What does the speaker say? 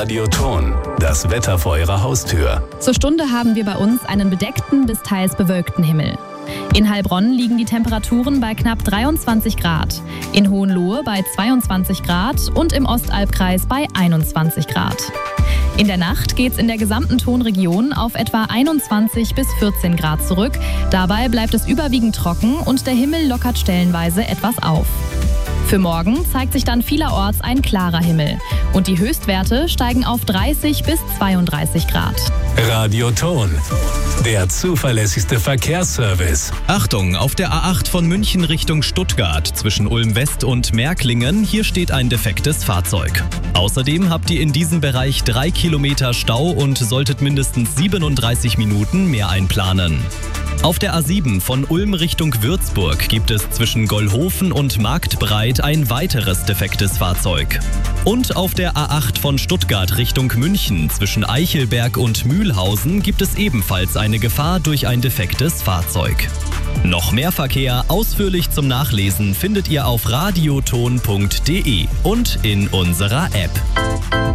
Radioton, das Wetter vor Ihrer Haustür. Zur Stunde haben wir bei uns einen bedeckten bis teils bewölkten Himmel. In Heilbronn liegen die Temperaturen bei knapp 23 Grad, in Hohenlohe bei 22 Grad und im Ostalbkreis bei 21 Grad. In der Nacht geht's in der gesamten Tonregion auf etwa 21 bis 14 Grad zurück. Dabei bleibt es überwiegend trocken und der Himmel lockert stellenweise etwas auf. Für morgen zeigt sich dann vielerorts ein klarer Himmel und die Höchstwerte steigen auf 30 bis 32 Grad. Radioton, der zuverlässigste Verkehrsservice. Achtung, auf der A8 von München Richtung Stuttgart zwischen Ulm West und Märklingen, hier steht ein defektes Fahrzeug. Außerdem habt ihr in diesem Bereich 3 Kilometer Stau und solltet mindestens 37 Minuten mehr einplanen. Auf der A7 von Ulm Richtung Würzburg gibt es zwischen Gollhofen und Marktbreit ein weiteres defektes Fahrzeug. Und auf der A8 von Stuttgart Richtung München zwischen Eichelberg und Mühlhausen gibt es ebenfalls eine Gefahr durch ein defektes Fahrzeug. Noch mehr Verkehr ausführlich zum Nachlesen findet ihr auf radioton.de und in unserer App.